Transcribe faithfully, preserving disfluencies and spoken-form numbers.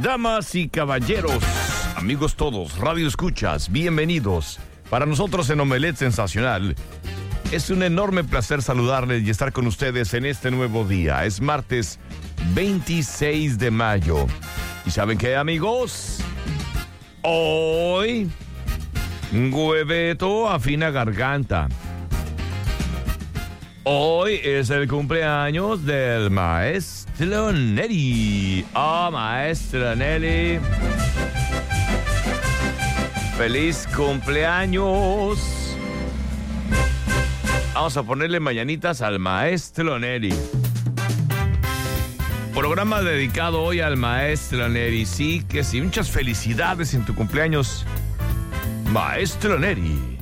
Damas y caballeros, amigos todos, radio escuchas, bienvenidos. Para nosotros en Omelet Sensacional es un enorme placer saludarles y estar con ustedes en este nuevo día. Es martes veintiséis de mayo. ¿Y saben qué, amigos? Hoy, hueveto afina garganta. Hoy es el cumpleaños del maestro Neri. Ah, oh, maestro Neri. ¡Feliz cumpleaños! Vamos a ponerle mañanitas al maestro Neri. Programa dedicado hoy al maestro Neri. Sí, que sí. Muchas felicidades en tu cumpleaños, maestro Neri.